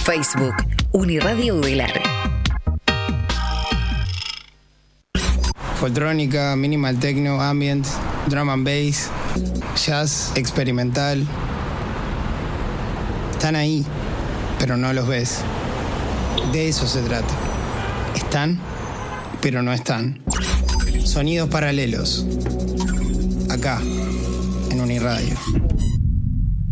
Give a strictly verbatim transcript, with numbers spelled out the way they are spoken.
Facebook, Uniradio Udelar. Foltrónica, minimal techno, ambient, drum and bass, jazz, experimental. Están ahí, pero no los ves. De eso se trata. Están, pero no están. Sonidos paralelos. Acá, en Uniradio.